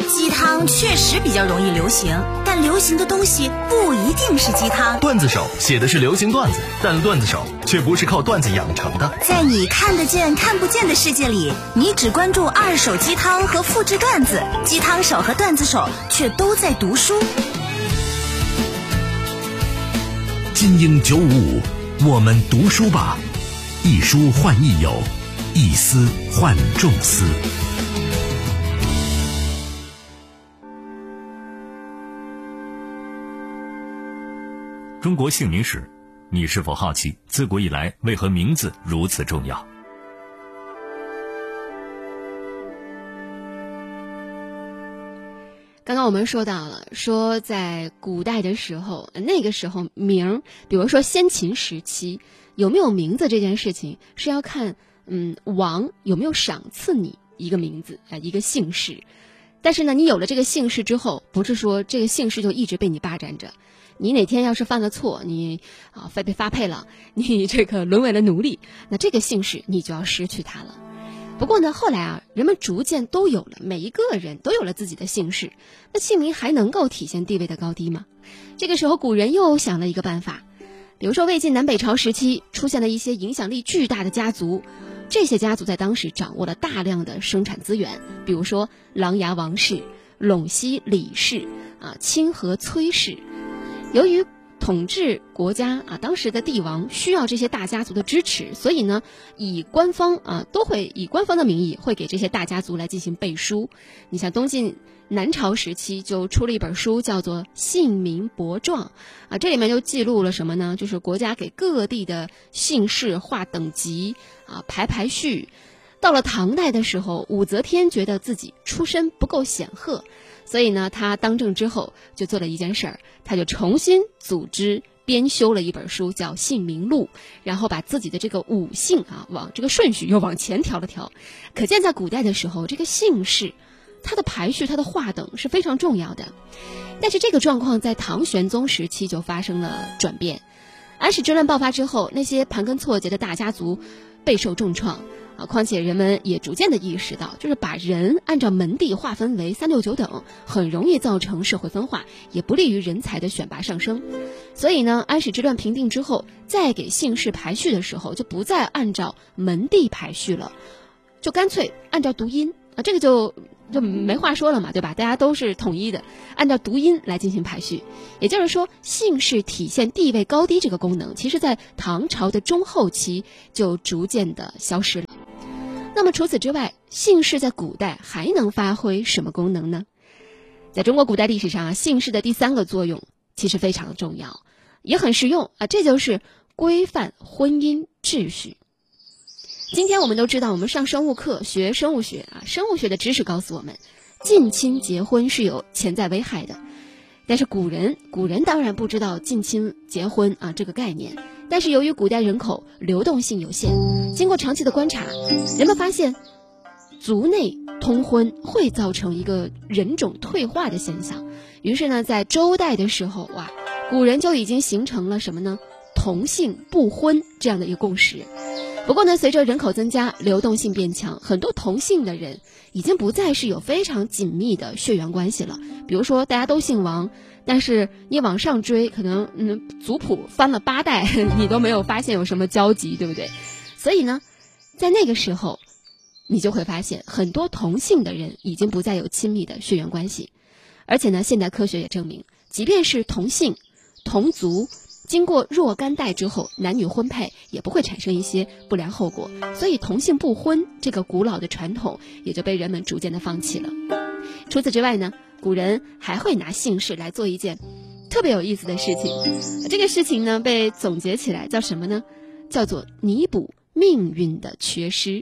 鸡汤确实比较容易流行，但流行的东西不一定是鸡汤。 段子手写的是流行段子，但段子手却不是靠段子养成的。 在你看得见看不见的世界里，你只关注二手鸡汤和复制段子，鸡汤手和段子手却都在读书。 精英955，我们读书吧，一书换一友，一思换众思。 中国姓名史，你是否好奇自古以来为何名字如此重要？ 刚刚我们说到了，说在古代的时候，那个时候名，比如说先秦时期，有没有名字这件事情是要看王有没有赏赐你一个名字一个姓氏。但是呢，你有了这个姓氏之后，不是说这个姓氏就一直被你霸占着。你哪天要是犯了错，你被发配了，你这个沦为了奴隶，那这个姓氏你就要失去它了。不过呢，后来人们逐渐都有了，每一个人都有了自己的姓氏，那姓名还能够体现地位的高低吗？这个时候古人又想了一个办法，比如说魏晋南北朝时期出现了一些影响力巨大的家族，这些家族在当时掌握了大量的生产资源，比如说琅琊王氏、陇西李氏清河崔氏。由于统治国家当时的帝王需要这些大家族的支持，所以呢，官方都会以官方的名义会给这些大家族来进行背书。你像东晋南朝时期就出了一本书，叫做《姓名簿状》这里面就记录了什么呢？就是国家给各地的姓氏划等级排序。到了唐代的时候，武则天觉得自己出身不够显赫，所以呢，他当政之后就做了一件事儿，他就重新组织编修了一本书，叫《姓名录》，然后把自己的这个五姓往这个顺序又往前调了调。可见在古代的时候，这个姓氏它的排序、它的划等是非常重要的。但是这个状况在唐玄宗时期就发生了转变。安史之乱爆发之后，那些盘根错节的大家族备受重创况且人们也逐渐的意识到，就是把人按照门第划分为3、6、9等，很容易造成社会分化，也不利于人才的选拔上升。所以呢，安史之乱平定之后，再给姓氏排序的时候，就不再按照门第排序了，就干脆按照读音这个就没话说了嘛，对吧？大家都是统一的，按照读音来进行排序。也就是说，姓氏体现地位高低这个功能，其实在唐朝的中后期就逐渐的消失了。那么除此之外，姓氏在古代还能发挥什么功能呢？在中国古代历史上姓氏的第3个作用其实非常重要，也很实用这就是规范婚姻秩序。今天我们都知道，我们上生物课学生物学生物学的知识告诉我们，近亲结婚是有潜在危害的。但是古人当然不知道近亲结婚这个概念，但是由于古代人口流动性有限，经过长期的观察，人们发现族内通婚会造成一个人种退化的现象。于是呢，在周代的时候古人就已经形成了什么呢？同姓不婚这样的一个共识。不过呢，随着人口增加，流动性变强，很多同姓的人已经不再是有非常紧密的血缘关系了。比如说大家都姓王，但是你往上追，可能族谱翻了8代，你都没有发现有什么交集，对不对？所以呢，在那个时候你就会发现很多同姓的人已经不再有亲密的血缘关系。而且呢，现代科学也证明，即便是同姓同族，经过若干代之后，男女婚配也不会产生一些不良后果，所以同姓不婚这个古老的传统也就被人们逐渐的放弃了。除此之外呢，古人还会拿姓氏来做一件特别有意思的事情，这个事情呢被总结起来叫什么呢？叫做弥补命运的缺失。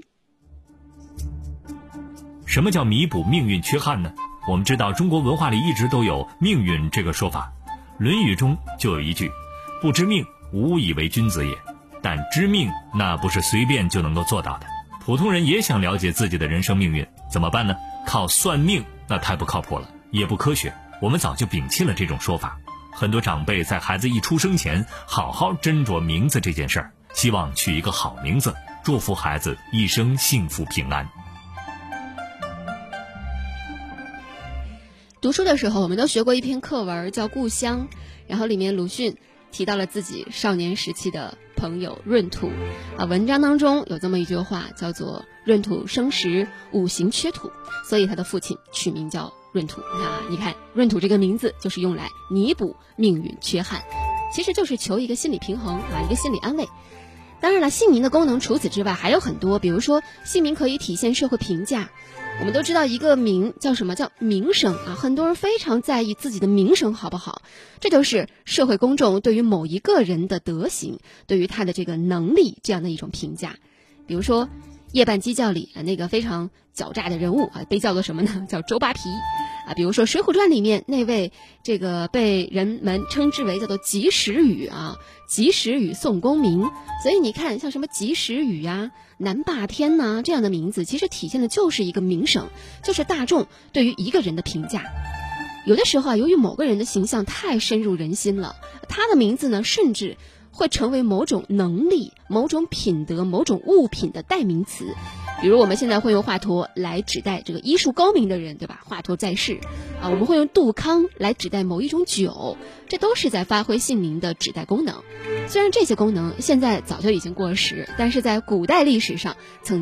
什么叫弥补命运缺憾呢？我们知道中国文化里一直都有命运这个说法，《论语》中就有一句，不知命，无以为君子也。但知命那不是随便就能够做到的，普通人也想了解自己的人生命运，怎么办呢？靠算命那太不靠谱了，也不科学，我们早就摒弃了这种说法。很多长辈在孩子一出生前好好斟酌名字这件事儿，希望取一个好名字，祝福孩子一生幸福平安。 读书的时候，我们都学过一篇课文叫《故乡》，然后里面鲁迅提到了自己少年时期的朋友闰土文章当中有这么一句话，叫做闰土生时五行缺土，所以他的父亲取名叫闰土。你看闰土这个名字就是用来弥补命运缺憾，其实就是求一个心理平衡一个心理安慰。当然了，姓名的功能除此之外还有很多，比如说姓名可以体现社会评价。我们都知道一个名叫什么，叫名声很多人非常在意自己的名声好不好，这就是社会公众对于某一个人的德行，对于他的这个能力这样的一种评价。比如说夜半鸡叫里那个非常狡诈的人物被叫做什么呢？叫周扒皮比如说《水浒传》里面那位这个被人们称之为叫做及时雨及时雨宋公明。所以你看像什么及时雨南霸天这样的名字，其实体现的就是一个名声，就是大众对于一个人的评价。有的时候由于某个人的形象太深入人心了，他的名字呢甚至会成为某种能力、某种品德、某种物品的代名词。比如我们现在会用华佗来指代这个医术高明的人，对吧？华佗在世我们会用杜康来指代某一种酒，这都是在发挥姓名的指代功能。虽然这些功能现在早就已经过时，但是在古代历史上曾